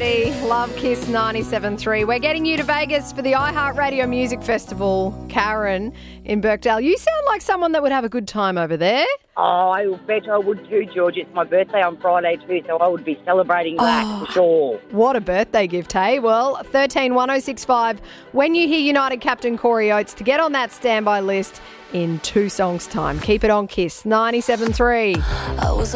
Friday. Love Kiss 97.3. We're getting you to Vegas for the iHeartRadio Music Festival. Karen in Birkdale. You sound like someone that would have a good time over there. Oh, I bet I would too, George. It's my birthday on Friday too, so I would be celebrating that for sure. What a birthday gift, hey? Well, 131065. When you hear United Captain Corey Oates, to get on that standby list in 2 songs' time. Keep it on Kiss 97.3.